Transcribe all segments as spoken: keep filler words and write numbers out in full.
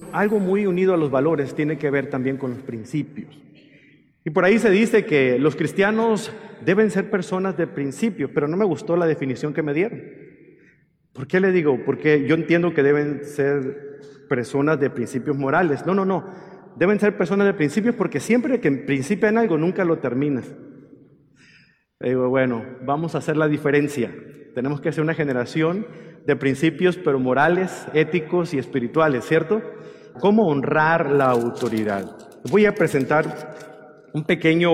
algo muy unido a los valores tiene que ver también con los principios. Y por ahí se dice que los cristianos deben ser personas de principios, pero no me gustó la definición que me dieron. ¿Por qué le digo? Porque yo entiendo que deben ser personas de principios morales. No, no, no. Deben ser personas de principios porque siempre que principian algo nunca lo terminas. Digo, bueno, vamos a hacer la diferencia. Tenemos que ser una generación de principios, pero morales, éticos y espirituales, ¿cierto? ¿Cómo honrar la autoridad? Voy a presentar un pequeño,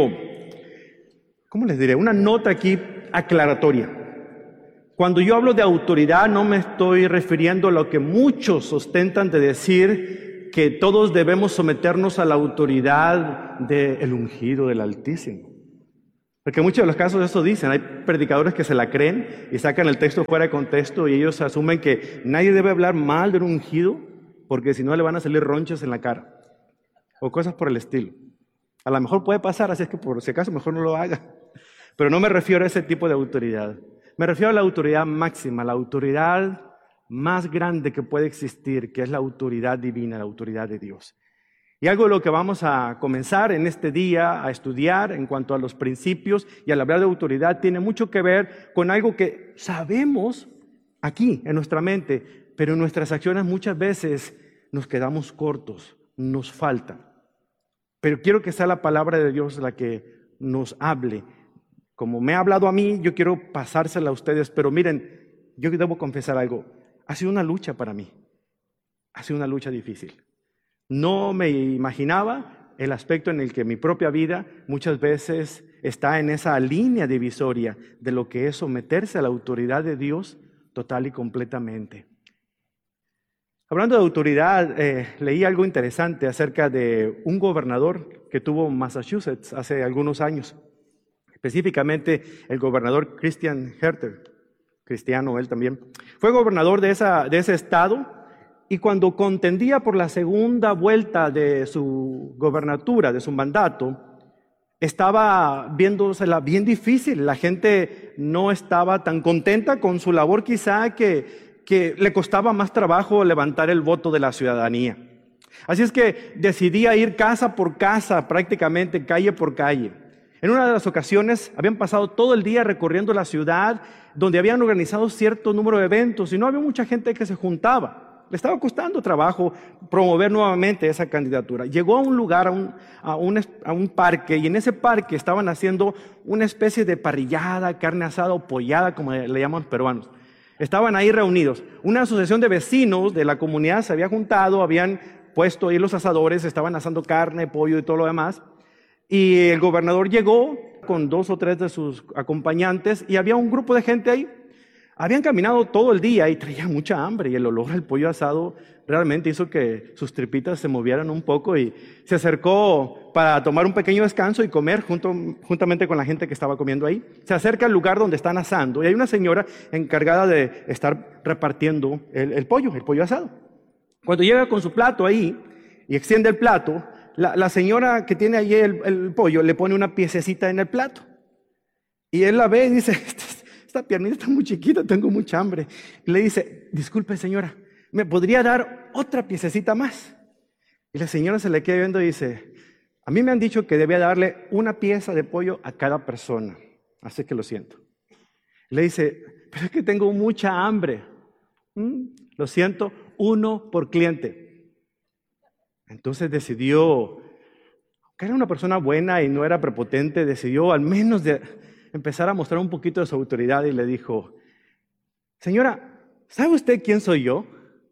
¿cómo les diré? Una nota aquí aclaratoria. Cuando yo hablo de autoridad no me estoy refiriendo a lo que muchos ostentan de decir que todos debemos someternos a la autoridad del ungido del Altísimo. Porque en muchos de los casos eso dicen, hay predicadores que se la creen y sacan el texto fuera de contexto y ellos asumen que nadie debe hablar mal del ungido porque si no le van a salir ronchas en la cara o cosas por el estilo. A lo mejor puede pasar, así es que por si acaso mejor no lo haga. Pero no me refiero a ese tipo de autoridad. Me refiero a la autoridad máxima, la autoridad más grande que puede existir, que es la autoridad divina, la autoridad de Dios. Y algo de lo que vamos a comenzar en este día a estudiar en cuanto a los principios y al hablar de autoridad tiene mucho que ver con algo que sabemos aquí en nuestra mente, pero en nuestras acciones muchas veces nos quedamos cortos, nos falta. Pero quiero que sea la palabra de Dios la que nos hable. Como me ha hablado a mí, yo quiero pasársela a ustedes, pero miren, yo debo confesar algo. Ha sido una lucha para mí. Ha sido una lucha difícil. No me imaginaba el aspecto en el que mi propia vida muchas veces está en esa línea divisoria de lo que es someterse a la autoridad de Dios total y completamente. Hablando de autoridad, eh, leí algo interesante acerca de un gobernador que tuvo Massachusetts hace algunos años. Específicamente el gobernador Christian Herter, cristiano él también, fue gobernador de, esa, de ese estado. Y cuando contendía por la segunda vuelta de su gobernatura, de su mandato, estaba viéndosela bien difícil. La gente no estaba tan contenta con su labor, quizá que, que le costaba más trabajo levantar el voto de la ciudadanía. Así es que decidía ir casa por casa, prácticamente calle por calle. En una de las ocasiones habían pasado todo el día recorriendo la ciudad, donde habían organizado cierto número de eventos y no había mucha gente que se juntaba. Le estaba costando trabajo promover nuevamente esa candidatura. Llegó a un lugar, a un, a, un, a un parque, y en ese parque estaban haciendo una especie de parrillada, carne asada o pollada, como le llaman los peruanos. Estaban ahí reunidos. Una asociación de vecinos de la comunidad se había juntado, habían puesto ahí los asadores, estaban asando carne, pollo y todo lo demás. Y el gobernador llegó con dos o tres de sus acompañantes y había un grupo de gente ahí. Habían caminado todo el día y traían mucha hambre y el olor al pollo asado realmente hizo que sus tripitas se movieran un poco y se acercó para tomar un pequeño descanso y comer junto, juntamente con la gente que estaba comiendo ahí. Se acerca al lugar donde están asando y hay una señora encargada de estar repartiendo el, el pollo, el pollo asado. Cuando llega con su plato ahí y extiende el plato, la, la señora que tiene ahí el, el pollo le pone una piececita en el plato y él la ve y dice: esta piernita está muy chiquita, tengo mucha hambre. Y le dice: disculpe señora, ¿me podría dar otra piececita más? Y la señora se le queda viendo y dice: a mí me han dicho que debía darle una pieza de pollo a cada persona, así que lo siento. Le dice: pero es que tengo mucha hambre. ¿Mm? Lo siento, uno por cliente. Entonces decidió, que era una persona buena y no era prepotente, decidió al menos de empezar a mostrar un poquito de su autoridad y le dijo: señora, ¿sabe usted quién soy yo?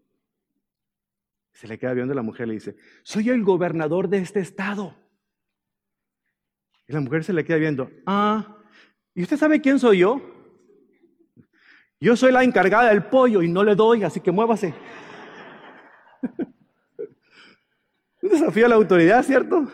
Se le queda viendo la mujer y le dice: soy el gobernador de este estado. Y la mujer se le queda viendo: ah, ¿y usted sabe quién soy yo? Yo soy la encargada del pollo y no le doy, así que muévase. Un desafío a la autoridad, ¿cierto?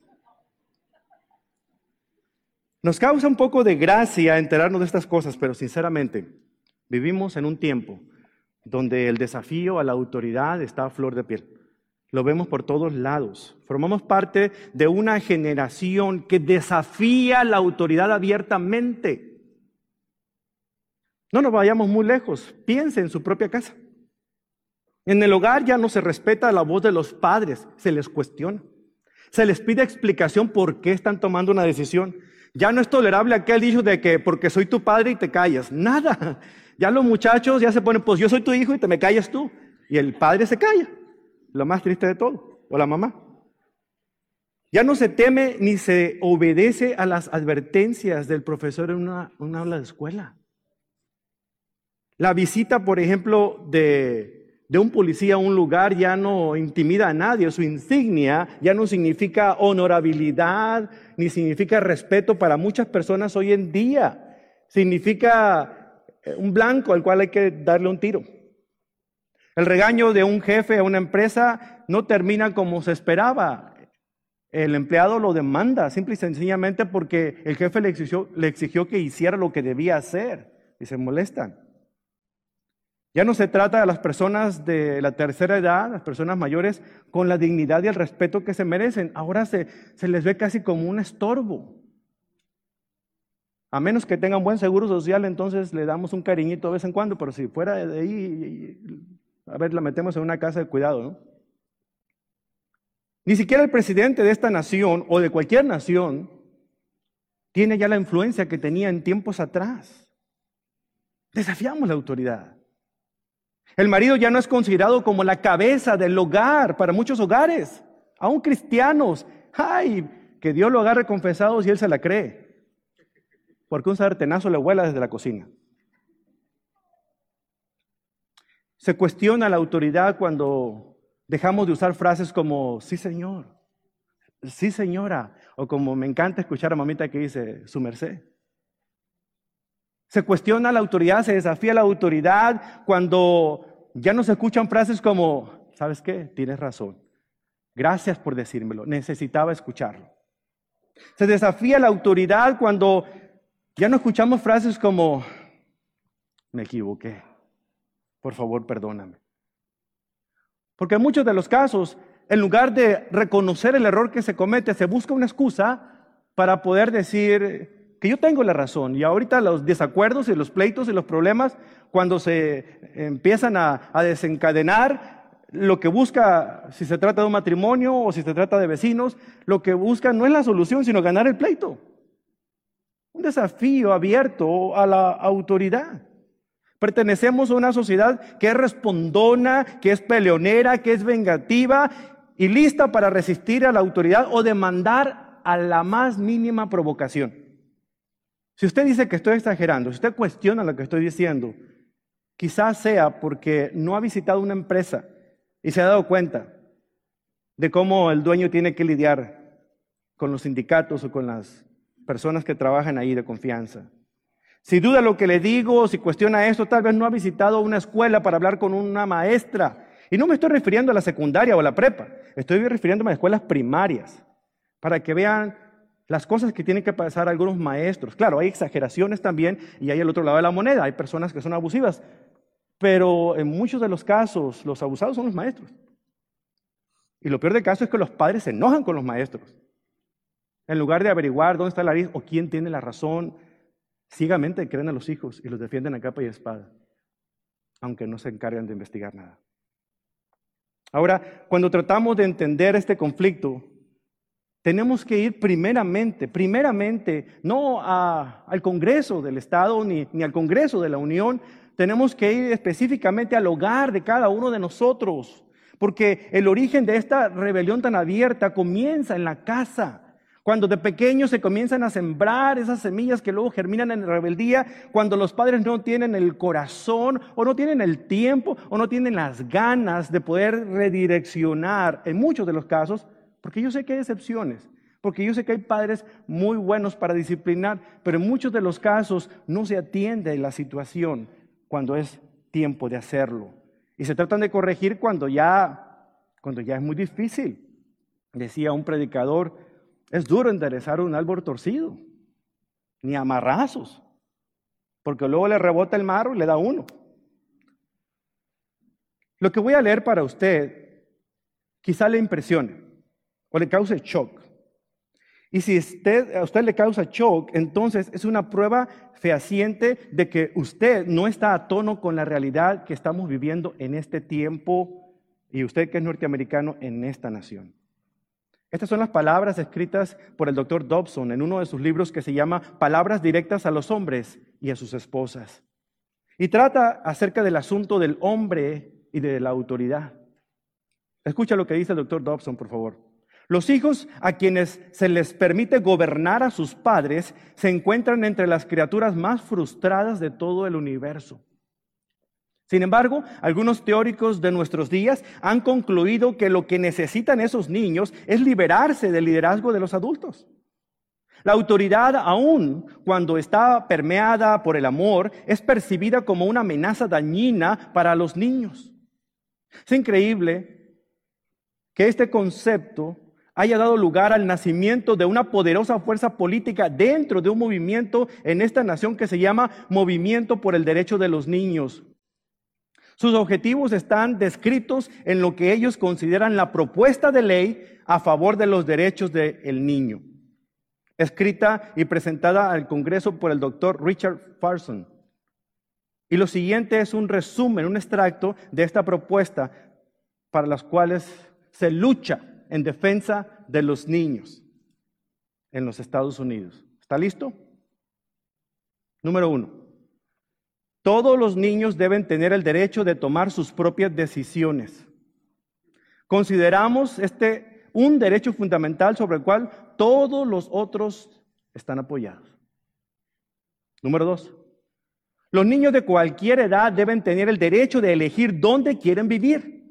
Nos causa un poco de gracia enterarnos de estas cosas, pero sinceramente, vivimos en un tiempo donde el desafío a la autoridad está a flor de piel. Lo vemos por todos lados. Formamos parte de una generación que desafía la autoridad abiertamente. No nos vayamos muy lejos. Piense en su propia casa. En el hogar ya no se respeta la voz de los padres, se les cuestiona. Se les pide explicación por qué están tomando una decisión. Ya no es tolerable aquel dicho de que porque soy tu padre y te callas. Nada. Ya los muchachos ya se ponen, pues yo soy tu hijo y te me callas tú. Y el padre se calla. Lo más triste de todo. O la mamá. Ya no se teme ni se obedece a las advertencias del profesor en una, una aula de escuela. La visita, por ejemplo, de, de un policía a un lugar ya no intimida a nadie. Su insignia ya no significa honorabilidad, ni significa respeto para muchas personas hoy en día. Significa un blanco al cual hay que darle un tiro. El regaño de un jefe a una empresa no termina como se esperaba. El empleado lo demanda simple y sencillamente porque el jefe le exigió, le exigió que hiciera lo que debía hacer y se molestan. Ya no se trata a las personas de la tercera edad, las personas mayores, con la dignidad y el respeto que se merecen. Ahora se, se les ve casi como un estorbo. A menos que tengan buen seguro social, entonces le damos un cariñito de vez en cuando, pero si fuera de ahí, a ver, la metemos en una casa de cuidado, ¿no? Ni siquiera el presidente de esta nación o de cualquier nación tiene ya la influencia que tenía en tiempos atrás. Desafiamos la autoridad. El marido ya no es considerado como la cabeza del hogar para muchos hogares, aún cristianos. ¡Ay! Que Dios lo agarre confesado si él se la cree. Porque un sartenazo le vuela desde la cocina. Se cuestiona la autoridad cuando dejamos de usar frases como, sí señor, sí señora, o como me encanta escuchar a mamita que dice, su merced. Se cuestiona la autoridad, se desafía la autoridad cuando ya no se escuchan frases como, ¿sabes qué? Tienes razón. Gracias por decírmelo, necesitaba escucharlo. Se desafía la autoridad cuando ya no escuchamos frases como, me equivoqué, por favor perdóname. Porque en muchos de los casos, en lugar de reconocer el error que se comete, se busca una excusa para poder decir que yo tengo la razón. Y ahorita los desacuerdos y los pleitos y los problemas, cuando se empiezan a, a desencadenar, lo que busca, si se trata de un matrimonio o si se trata de vecinos, lo que busca no es la solución, sino ganar el pleito. Un desafío abierto a la autoridad. Pertenecemos a una sociedad que es respondona, que es peleonera, que es vengativa y lista para resistir a la autoridad o demandar a la más mínima provocación. Si usted dice que estoy exagerando, si usted cuestiona lo que estoy diciendo, quizás sea porque no ha visitado una empresa y se ha dado cuenta de cómo el dueño tiene que lidiar con los sindicatos o con las personas que trabajan ahí de confianza. Si duda lo que le digo, si cuestiona esto, tal vez no ha visitado una escuela para hablar con una maestra. Y no me estoy refiriendo a la secundaria o a la prepa, estoy refiriéndome a escuelas primarias, para que vean las cosas que tienen que pasar algunos maestros. Claro, hay exageraciones también y hay el otro lado de la moneda, hay personas que son abusivas, pero en muchos de los casos los abusados son los maestros. Y lo peor del caso es que los padres se enojan con los maestros. En lugar de averiguar dónde está la raíz o quién tiene la razón, ciegamente creen a los hijos y los defienden a capa y espada, aunque no se encargan de investigar nada. Ahora, cuando tratamos de entender este conflicto, tenemos que ir primeramente, primeramente, no a, al Congreso del Estado ni, ni al Congreso de la Unión, tenemos que ir específicamente al hogar de cada uno de nosotros, porque el origen de esta rebelión tan abierta comienza en la casa. Cuando de pequeños se comienzan a sembrar esas semillas que luego germinan en rebeldía, cuando los padres no tienen el corazón o no tienen el tiempo o no tienen las ganas de poder redireccionar, en muchos de los casos, porque yo sé que hay excepciones, porque yo sé que hay padres muy buenos para disciplinar, pero en muchos de los casos no se atiende la situación cuando es tiempo de hacerlo. Y se tratan de corregir cuando ya, cuando ya es muy difícil. Decía un predicador, es duro enderezar un árbol torcido, ni amarrazos, porque luego le rebota el marro y le da uno. Lo que voy a leer para usted quizá le impresione o le cause shock. Y si usted, a usted le causa shock, entonces es una prueba fehaciente de que usted no está a tono con la realidad que estamos viviendo en este tiempo y usted que es norteamericano en esta nación. Estas son las palabras escritas por el doctor Dobson en uno de sus libros que se llama Palabras directas a los hombres y a sus esposas. Y trata acerca del asunto del hombre y de la autoridad. Escucha lo que dice el doctor Dobson, por favor. Los hijos a quienes se les permite gobernar a sus padres se encuentran entre las criaturas más frustradas de todo el universo. Sin embargo, algunos teóricos de nuestros días han concluido que lo que necesitan esos niños es liberarse del liderazgo de los adultos. La autoridad, aun cuando está permeada por el amor, es percibida como una amenaza dañina para los niños. Es increíble que este concepto haya dado lugar al nacimiento de una poderosa fuerza política dentro de un movimiento en esta nación que se llama Movimiento por el Derecho de los Niños. Sus objetivos están descritos en lo que ellos consideran la propuesta de ley a favor de los derechos del niño, escrita y presentada al Congreso por el doctor Richard Farson. Y lo siguiente es un resumen, un extracto de esta propuesta para las cuales se lucha en defensa de los niños en los Estados Unidos. ¿Está listo? Número uno. Todos los niños deben tener el derecho de tomar sus propias decisiones. Consideramos este un derecho fundamental sobre el cual todos los otros están apoyados. Número dos. Los niños de cualquier edad deben tener el derecho de elegir dónde quieren vivir.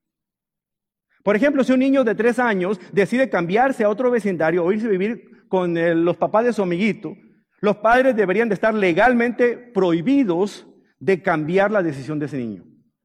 Por ejemplo, si un niño de tres años decide cambiarse a otro vecindario o irse a vivir con el, los papás de su amiguito, los padres deberían de estar legalmente prohibidos de cambiar la decisión de ese niño.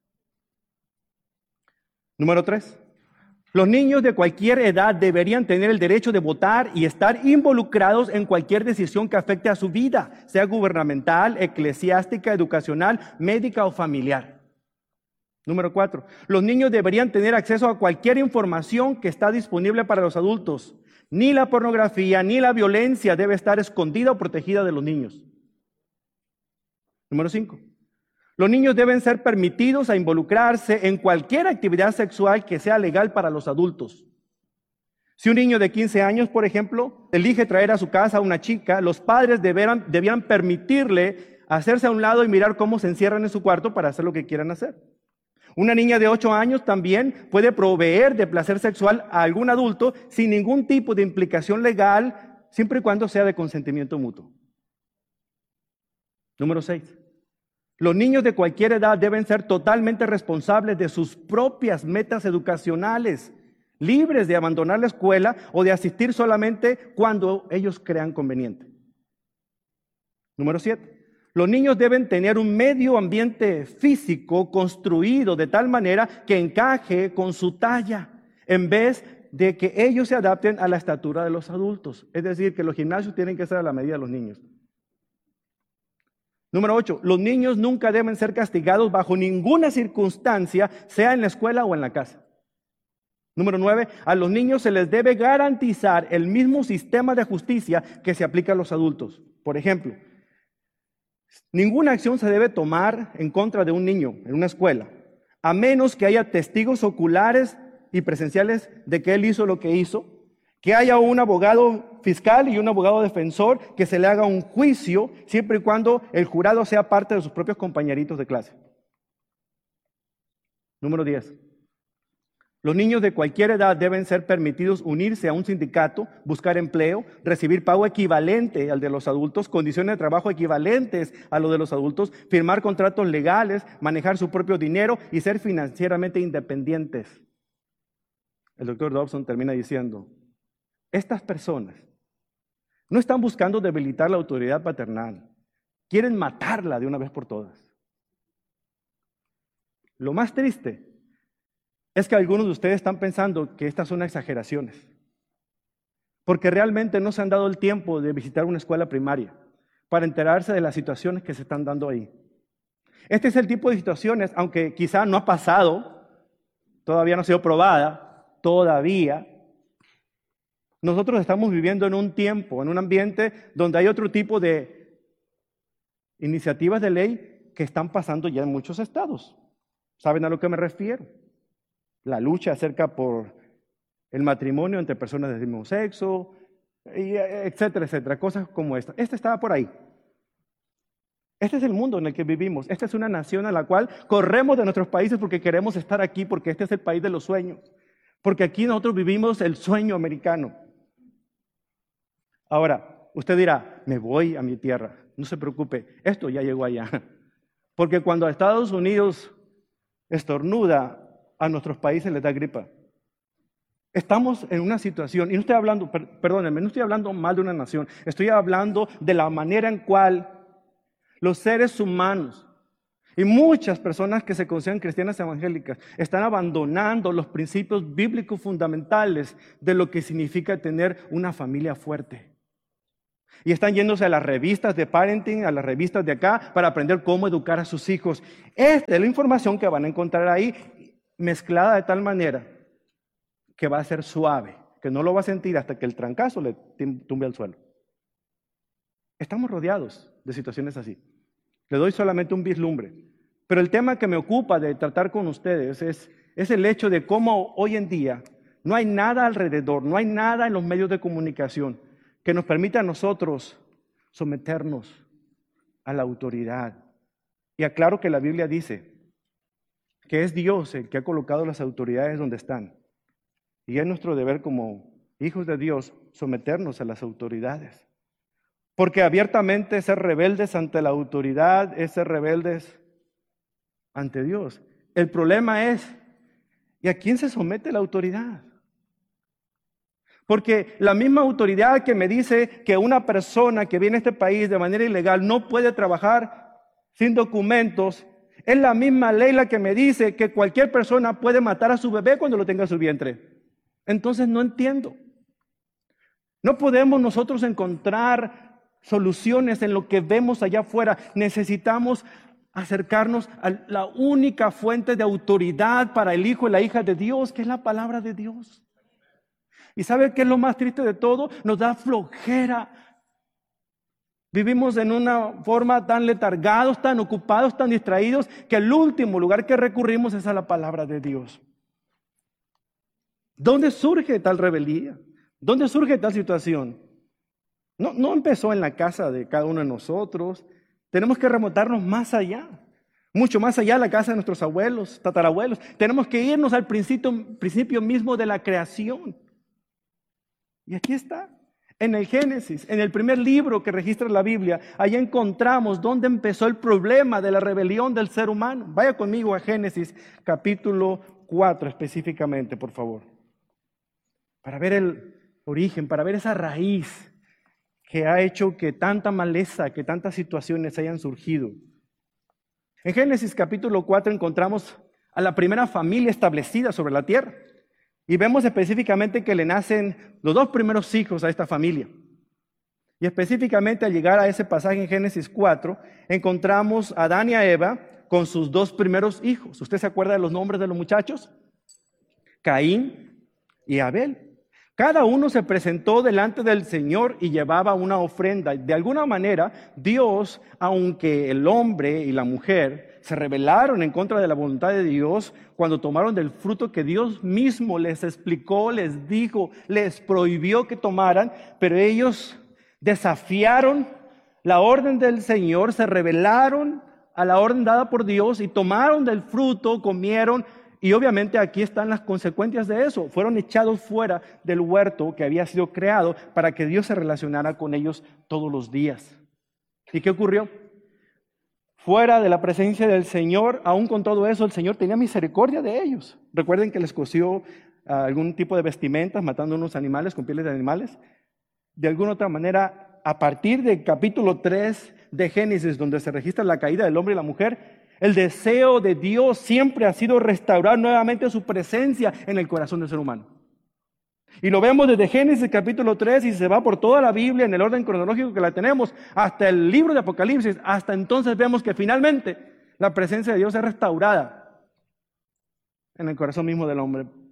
Número tres. Los niños de cualquier edad deberían tener el derecho de votar y estar involucrados en cualquier decisión que afecte a su vida, sea gubernamental, eclesiástica, educacional, médica o familiar. Número cuatro. Los niños deberían tener acceso a cualquier información que está disponible para los adultos. Ni la pornografía ni la violencia debe estar escondida o protegida de los niños. Número cinco. Los niños deben ser permitidos a involucrarse en cualquier actividad sexual que sea legal para los adultos. Si un niño de quince años, por ejemplo, elige traer a su casa a una chica, los padres deberán, debieran permitirle hacerse a un lado y mirar cómo se encierran en su cuarto para hacer lo que quieran hacer. Una niña de ocho años también puede proveer de placer sexual a algún adulto sin ningún tipo de implicación legal, siempre y cuando sea de consentimiento mutuo. Número seis. Los niños de cualquier edad deben ser totalmente responsables de sus propias metas educacionales, libres de abandonar la escuela o de asistir solamente cuando ellos crean conveniente. Número siete. Los niños deben tener un medio ambiente físico construido de tal manera que encaje con su talla, en vez de que ellos se adapten a la estatura de los adultos. Es decir, que los gimnasios tienen que ser a la medida de los niños. Número ocho. Los niños nunca deben ser castigados bajo ninguna circunstancia, sea en la escuela o en la casa. Número nueve. A los niños se les debe garantizar el mismo sistema de justicia que se aplica a los adultos. Por ejemplo, ninguna acción se debe tomar en contra de un niño en una escuela, a menos que haya testigos oculares y presenciales de que él hizo lo que hizo, que haya un abogado fiscal y un abogado defensor, que se le haga un juicio, siempre y cuando el jurado sea parte de sus propios compañeritos de clase. Número diez. Los niños de cualquier edad deben ser permitidos unirse a un sindicato, buscar empleo, recibir pago equivalente al de los adultos, condiciones de trabajo equivalentes a lo de los adultos, firmar contratos legales, manejar su propio dinero y ser financieramente independientes. El doctor Dobson termina diciendo, estas personas no están buscando debilitar la autoridad paternal, quieren matarla de una vez por todas. Lo más triste es que algunos de ustedes están pensando que estas son exageraciones, porque realmente no se han dado el tiempo de visitar una escuela primaria para enterarse de las situaciones que se están dando ahí. Este es el tipo de situaciones, aunque quizá no ha pasado, todavía no ha sido probada, todavía, Nosotros estamos viviendo en un tiempo, en un ambiente donde hay otro tipo de iniciativas de ley que están pasando ya en muchos estados. ¿Saben a lo que me refiero? La lucha acerca por el matrimonio entre personas del mismo sexo, y etcétera, etcétera, cosas como esta. Este estaba por ahí. Este es el mundo en el que vivimos. Esta es una nación a la cual corremos de nuestros países porque queremos estar aquí, porque este es el país de los sueños. Porque aquí nosotros vivimos el sueño americano. Ahora, usted dirá, me voy a mi tierra. No se preocupe, esto ya llegó allá. Porque cuando a Estados Unidos estornuda, a nuestros países les da gripa. Estamos en una situación, y no estoy hablando, per, perdónenme, no estoy hablando mal de una nación, estoy hablando de la manera en cual los seres humanos y muchas personas que se consideran cristianas evangélicas están abandonando los principios bíblicos fundamentales de lo que significa tener una familia fuerte. Y están yéndose a las revistas de parenting, a las revistas de acá, para aprender cómo educar a sus hijos. Esta es la información que van a encontrar ahí, mezclada de tal manera que va a ser suave, que no lo va a sentir hasta que el trancazo le tumbe al suelo. Estamos rodeados de situaciones así. Le doy solamente un vislumbre. Pero el tema que me ocupa de tratar con ustedes es, es el hecho de cómo hoy en día no hay nada alrededor, no hay nada en los medios de comunicación que nos permita a nosotros someternos a la autoridad. Y aclaro que la Biblia dice que es Dios el que ha colocado las autoridades donde están. Y es nuestro deber como hijos de Dios someternos a las autoridades. Porque abiertamente ser rebeldes ante la autoridad es ser rebeldes ante Dios. El problema es, ¿y a quién se somete la autoridad? Porque la misma autoridad que me dice que una persona que viene a este país de manera ilegal no puede trabajar sin documentos, es la misma ley la que me dice que cualquier persona puede matar a su bebé cuando lo tenga en su vientre. Entonces no entiendo. No podemos nosotros encontrar soluciones en lo que vemos allá afuera. Necesitamos acercarnos a la única fuente de autoridad para el hijo y la hija de Dios, que es la palabra de Dios. ¿Y sabe qué es lo más triste de todo? Nos da flojera. Vivimos en una forma tan letargados, tan ocupados, tan distraídos, que el último lugar que recurrimos es a la palabra de Dios. ¿Dónde surge tal rebeldía? ¿Dónde surge tal situación? No, no empezó en la casa de cada uno de nosotros. Tenemos que remontarnos más allá, mucho más allá de la casa de nuestros abuelos, tatarabuelos. Tenemos que irnos al principio, principio mismo de la creación. Y aquí está, en el Génesis, en el primer libro que registra la Biblia, allá encontramos dónde empezó el problema de la rebelión del ser humano. Vaya conmigo a Génesis capítulo cuatro específicamente, por favor. Para ver el origen, para ver esa raíz que ha hecho que tanta maleza, que tantas situaciones hayan surgido. En Génesis capítulo cuatro encontramos a la primera familia establecida sobre la tierra. Y vemos específicamente que le nacen los dos primeros hijos a esta familia. Y específicamente al llegar a ese pasaje en Génesis cuatro, encontramos a Adán y a Eva con sus dos primeros hijos. ¿Usted se acuerda de los nombres de los muchachos? Caín y Abel. Cada uno se presentó delante del Señor y llevaba una ofrenda. De alguna manera, Dios, aunque el hombre y la mujer se rebelaron en contra de la voluntad de Dios, cuando tomaron del fruto que Dios mismo les explicó, les dijo, les prohibió que tomaran, pero ellos desafiaron la orden del Señor, se rebelaron a la orden dada por Dios y tomaron del fruto, comieron. Y obviamente aquí están las consecuencias de eso. Fueron echados fuera del huerto que había sido creado para que Dios se relacionara con ellos todos los días. ¿Y qué ocurrió? Fuera de la presencia del Señor, aún con todo eso, el Señor tenía misericordia de ellos. Recuerden que les cosió uh, algún tipo de vestimentas, matando unos animales con pieles de animales. De alguna otra manera, a partir del capítulo tres de Génesis, donde se registra la caída del hombre y la mujer, el deseo de Dios siempre ha sido restaurar nuevamente su presencia en el corazón del ser humano. Y lo vemos desde Génesis capítulo tres y se va por toda la Biblia en el orden cronológico que la tenemos hasta el libro de Apocalipsis. Hasta entonces vemos que finalmente la presencia de Dios es restaurada en el corazón mismo del hombre.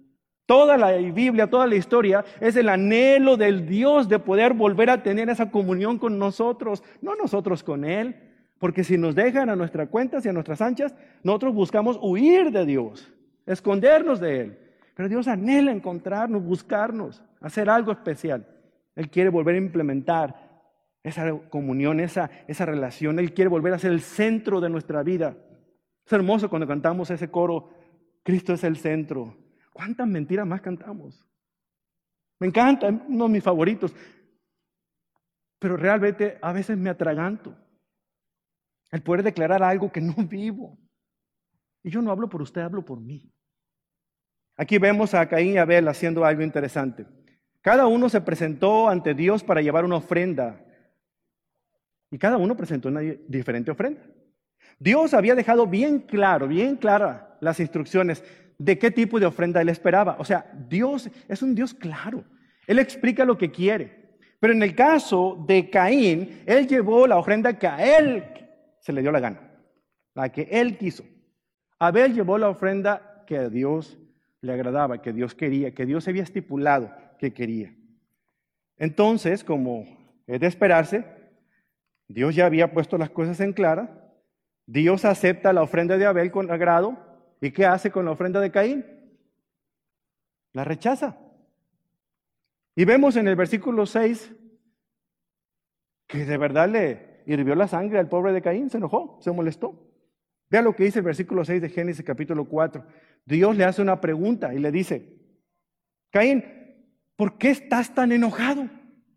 Toda la Biblia, toda la historia es el anhelo del Dios de poder volver a tener esa comunión con nosotros, no nosotros con Él. Porque si nos dejan a nuestras cuentas y a nuestras anchas, nosotros buscamos huir de Dios, escondernos de Él. Pero Dios anhela encontrarnos, buscarnos, hacer algo especial. Él quiere volver a implementar esa comunión, esa, esa relación. Él quiere volver a ser el centro de nuestra vida. Es hermoso cuando cantamos ese coro, Cristo es el centro. ¿Cuántas mentiras más cantamos? Me encanta, es uno de mis favoritos. Pero realmente a veces me atraganto. El poder declarar algo que no vivo. Y yo no hablo por usted, hablo por mí. Aquí vemos a Caín y Abel haciendo algo interesante. Cada uno se presentó ante Dios para llevar una ofrenda. Y cada uno presentó una diferente ofrenda. Dios había dejado bien claro, bien claras las instrucciones de qué tipo de ofrenda Él esperaba. O sea, Dios es un Dios claro. Él explica lo que quiere. Pero en el caso de Caín, Él llevó la ofrenda que a Él se le dio la gana, la que Él quiso. Abel llevó la ofrenda que a Dios le agradaba, que Dios quería, que Dios había estipulado que quería. Entonces, como es de esperarse, Dios ya había puesto las cosas en clara. Dios acepta la ofrenda de Abel con agrado. ¿Y qué hace con la ofrenda de Caín? La rechaza. Y vemos en el versículo seis que de verdad le hirvió la sangre al pobre de Caín, se enojó, se molestó. Vea lo que dice el versículo seis de Génesis capítulo cuatro. Dios le hace una pregunta y le dice, Caín, ¿por qué estás tan enojado?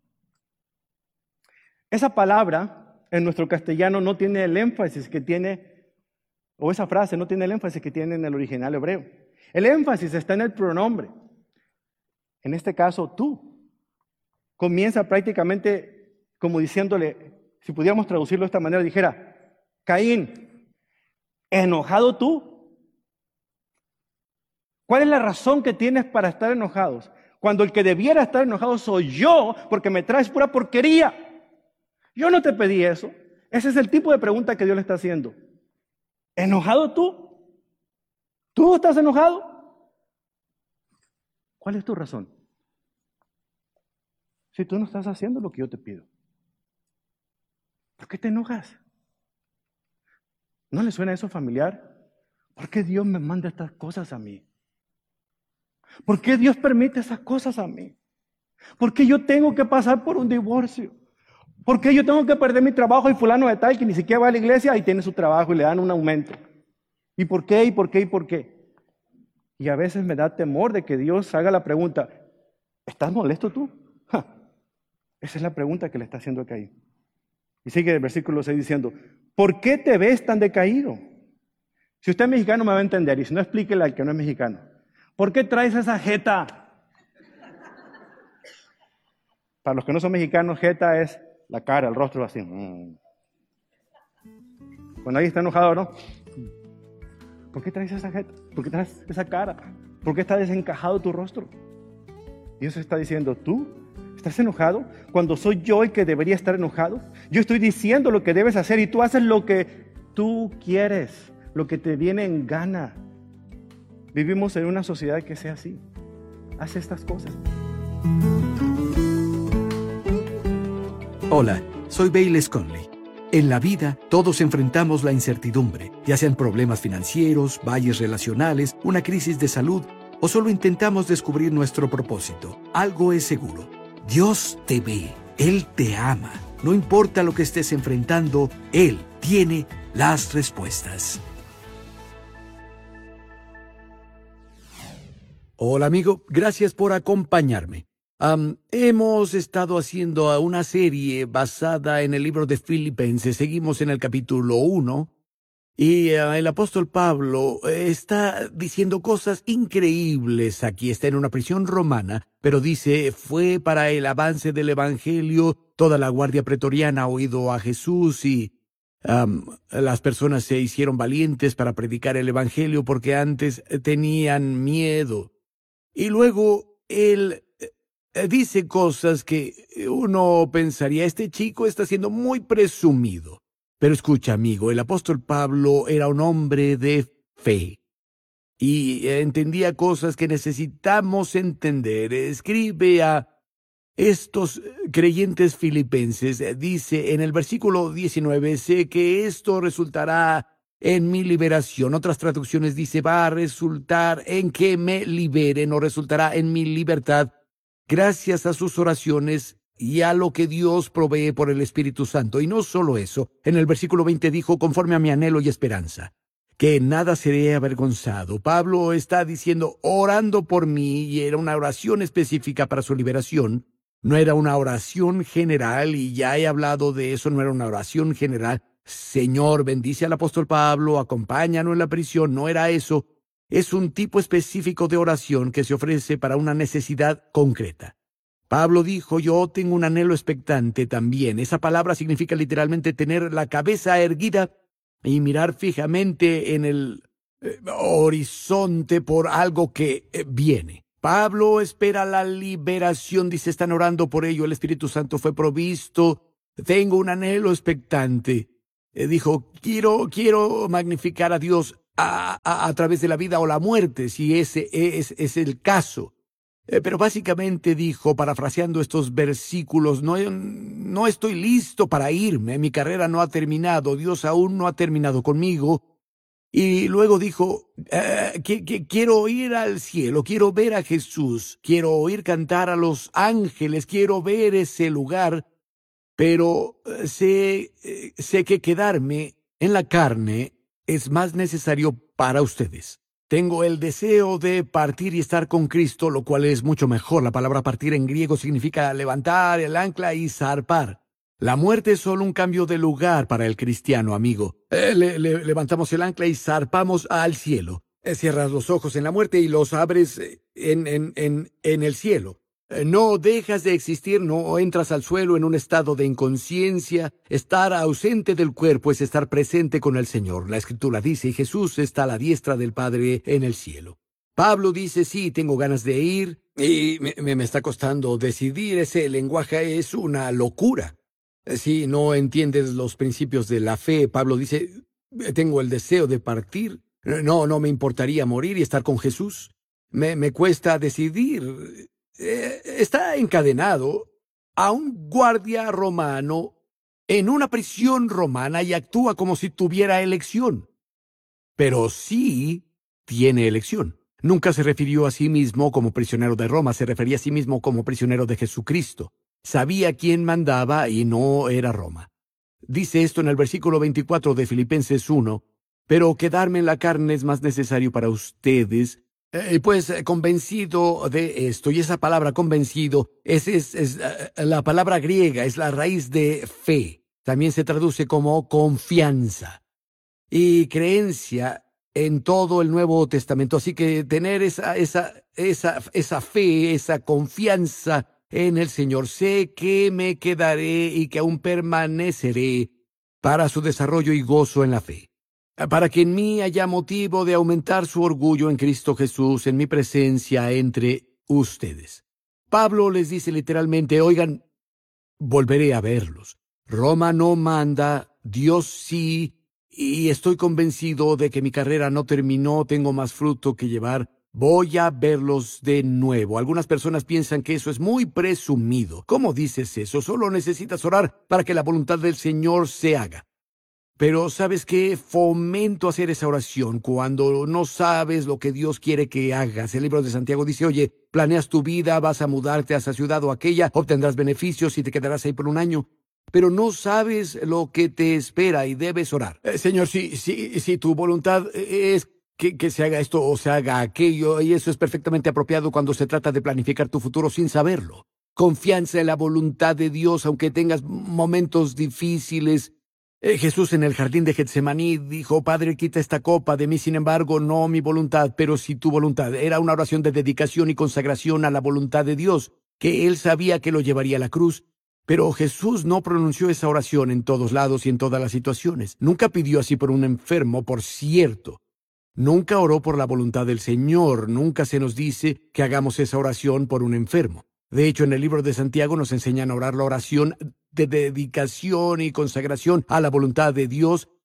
Esa palabra en nuestro castellano no tiene el énfasis que tiene, o esa frase no tiene el énfasis que tiene en el original hebreo. El énfasis está en el pronombre. En este caso, tú. Comienza prácticamente como diciéndole, si pudiéramos traducirlo de esta manera, dijera, Caín, ¿enojado tú? ¿Cuál es la razón que tienes para estar enojados? Cuando el que debiera estar enojado soy yo, porque me traes pura porquería. Yo no te pedí eso. Ese es el tipo de pregunta que Dios le está haciendo. ¿Enojado tú? ¿Tú estás enojado? ¿Cuál es tu razón? Si tú no estás haciendo lo que yo te pido. ¿Por qué te enojas? ¿No le suena eso familiar? ¿Por qué Dios me manda estas cosas a mí? ¿Por qué Dios permite esas cosas a mí? ¿Por qué yo tengo que pasar por un divorcio? ¿Por qué yo tengo que perder mi trabajo y fulano de tal que ni siquiera va a la iglesia y tiene su trabajo y le dan un aumento? ¿Y por qué? ¿Y por qué? ¿Y por qué? Y a veces me da temor de que Dios haga la pregunta, ¿estás molesto tú? Ja, esa es la pregunta que le está haciendo a Caín. Y sigue el versículo seis diciendo, ¿por qué te ves tan decaído? Si usted es mexicano me va a entender, y si no, explíquele al que no es mexicano. ¿Por qué traes esa jeta? Para los que no son mexicanos, jeta es la cara, el rostro así. Cuando alguien está enojado, ¿no? ¿Por qué traes esa jeta? ¿Por qué traes esa cara? ¿Por qué está desencajado tu rostro? Dios está diciendo, ¿tú estás enojado cuando soy yo el que debería estar enojado? Yo estoy diciendo lo que debes hacer y tú haces lo que tú quieres, lo que te viene en gana. Vivimos en una sociedad que sea así. Hace estas cosas. Hola, soy Bayless Conley. En la vida, todos enfrentamos la incertidumbre, ya sean problemas financieros, valles relacionales, una crisis de salud, o solo intentamos descubrir nuestro propósito. Algo es seguro. Dios te ve, Él te ama. No importa lo que estés enfrentando, Él tiene las respuestas. Hola amigo, gracias por acompañarme. Um, hemos estado haciendo una serie basada en el libro de Filipenses. Seguimos en el capítulo uno y uh, el apóstol Pablo está diciendo cosas increíbles aquí. Está en una prisión romana, pero dice, fue para el avance del evangelio. Toda la guardia pretoriana ha oído a Jesús y um, las personas se hicieron valientes para predicar el evangelio porque antes tenían miedo. Y luego él dice cosas que uno pensaría, este chico está siendo muy presumido. Pero escucha, amigo, el apóstol Pablo era un hombre de fe. y entendía cosas que necesitamos entender. Escribe a estos creyentes filipenses, dice en el versículo diecinueve, sé que esto resultará en mi liberación. Otras traducciones dice, va a resultar en que me liberen o resultará en mi libertad, gracias a sus oraciones y a lo que Dios provee por el Espíritu Santo. Y no solo eso, en el versículo veinte dijo, conforme a mi anhelo y esperanza, que en nada seré avergonzado. Pablo está diciendo, orando por mí, y era una oración específica para su liberación. No era una oración general, y ya he hablado de eso, no era una oración general. Señor, bendice al apóstol Pablo, acompáñanos en la prisión. No era eso. Es un tipo específico de oración que se ofrece para una necesidad concreta. Pablo dijo, yo tengo un anhelo expectante también. Esa palabra significa literalmente tener la cabeza erguida y mirar fijamente en el eh, horizonte por algo que eh, viene. Pablo espera la liberación, dice, están orando por ello, el Espíritu Santo fue provisto, tengo un anhelo expectante. Eh, dijo, quiero, quiero magnificar a Dios a, a, a través de la vida o la muerte, si ese es, es el caso. Eh, pero básicamente dijo, parafraseando estos versículos, no, no estoy listo para irme, mi carrera no ha terminado, Dios aún no ha terminado conmigo. Y luego dijo, eh, que, que quiero ir al cielo, quiero ver a Jesús, quiero oír cantar a los ángeles, quiero ver ese lugar, pero eh, sé, eh, sé que quedarme en la carne es más necesario para ustedes. Tengo el deseo de partir y estar con Cristo, lo cual es mucho mejor. La palabra partir en griego significa levantar el ancla y zarpar. La muerte es solo un cambio de lugar para el cristiano, amigo. Eh, le, le, levantamos el ancla y zarpamos al cielo. Eh, cierras los ojos en la muerte y los abres en, en, en, en el cielo. Eh, no dejas de existir, no entras al suelo en un estado de inconsciencia. Estar ausente del cuerpo es estar presente con el Señor. La Escritura dice, y Jesús está a la diestra del Padre en el cielo. Pablo dice, sí, tengo ganas de ir, y me, me está costando decidir. Ese lenguaje es una locura. Si no entiendes los principios de la fe, Pablo dice, tengo el deseo de partir. No, no me importaría morir y estar con Jesús. Me, me cuesta decidir. Eh, está encadenado a un guardia romano en una prisión romana y actúa como si tuviera elección. Pero sí tiene elección. Nunca se refirió a sí mismo como prisionero de Roma, se refería a sí mismo como prisionero de Jesucristo. Sabía quién mandaba y no era Roma. Dice esto en el versículo veinticuatro de Filipenses uno, pero quedarme en la carne es más necesario para ustedes. Eh, pues eh, convencido de esto, y esa palabra convencido es, es, es uh, la palabra griega, es la raíz de fe. También se traduce como confianza y creencia en todo el Nuevo Testamento. Así que tener esa, esa, esa, esa fe, esa confianza en el Señor. Sé que me quedaré y que aún permaneceré para su desarrollo y gozo en la fe, para que en mí haya motivo de aumentar su orgullo en Cristo Jesús, en mi presencia entre ustedes. Pablo les dice literalmente, oigan, volveré a verlos. Roma no manda, Dios sí, y estoy convencido de que mi carrera no terminó, tengo más fruto que llevar. Voy a verlos de nuevo. Algunas personas piensan que eso es muy presumido. ¿Cómo dices eso? Solo necesitas orar para que la voluntad del Señor se haga. Pero ¿sabes qué? Fomento hacer esa oración cuando no sabes lo que Dios quiere que hagas. El libro de Santiago dice, oye, planeas tu vida, vas a mudarte a esa ciudad o aquella, obtendrás beneficios y te quedarás ahí por un año. Pero no sabes lo que te espera y debes orar. Eh, Señor, si, si, si tu voluntad es Que, que se haga esto o se haga aquello, y eso es perfectamente apropiado cuando se trata de planificar tu futuro sin saberlo. Confianza en la voluntad de Dios, aunque tengas momentos difíciles. Eh, Jesús en el jardín de Getsemaní dijo, Padre, quita esta copa de mí, sin embargo, no mi voluntad, pero sí tu voluntad. Era una oración de dedicación y consagración a la voluntad de Dios, que él sabía que lo llevaría a la cruz. Pero Jesús no pronunció esa oración en todos lados y en todas las situaciones. Nunca pidió así por un enfermo, por cierto. Nunca oró por la voluntad del Señor. Nunca se nos dice que hagamos esa oración por un enfermo. De hecho, en el libro de Santiago nos enseñan a orar la oración de dedicación y consagración a la voluntad de Dios,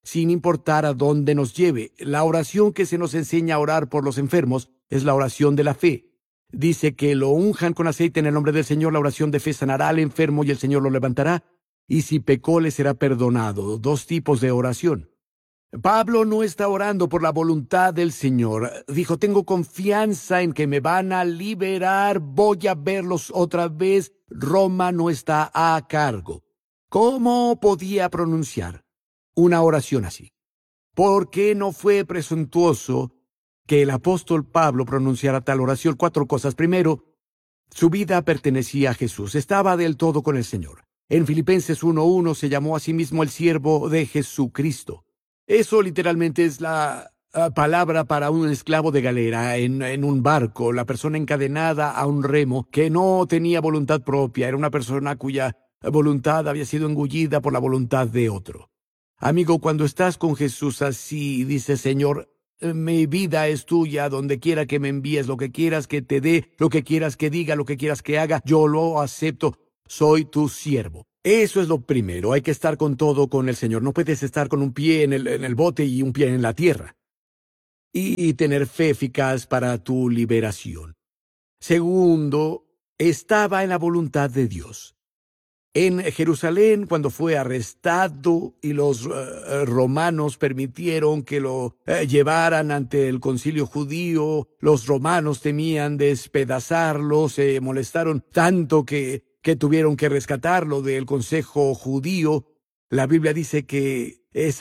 sin importar a dónde nos lleve. La oración que se nos enseña a orar por los enfermos es la oración de la fe. Dice que lo unjan con aceite en el nombre del Señor. La oración de fe sanará al enfermo y el Señor lo levantará. Y si pecó, le será perdonado. Dos tipos de oración. Pablo no está orando por la voluntad del Señor. Dijo, tengo confianza en que me van a liberar, voy a verlos otra vez. Roma no está a cargo. ¿Cómo podía pronunciar una oración así? ¿Por qué no fue presuntuoso que el apóstol Pablo pronunciara tal oración? Cuatro cosas. Primero, su vida pertenecía a Jesús. Estaba del todo con el Señor. En Filipenses uno uno se llamó a sí mismo el siervo de Jesucristo. Eso literalmente es la uh, palabra para un esclavo de galera en, en un barco, la persona encadenada a un remo que no tenía voluntad propia, era una persona cuya voluntad había sido engullida por la voluntad de otro. Amigo, cuando estás con Jesús así, dice, Señor, mi vida es tuya, donde quiera que me envíes, lo que quieras que te dé, lo que quieras que diga, lo que quieras que haga, yo lo acepto, soy tu siervo. Eso es lo primero, hay que estar con todo con el Señor. No puedes estar con un pie en el, en el bote y un pie en la tierra. Y, y tener fe eficaz para tu liberación. Segundo, estaba en la voluntad de Dios. En Jerusalén, cuando fue arrestado y los uh, romanos permitieron que lo uh, llevaran ante el concilio judío, los romanos temían despedazarlo, se molestaron tanto que que tuvieron que rescatarlo del consejo judío. La Biblia dice que esa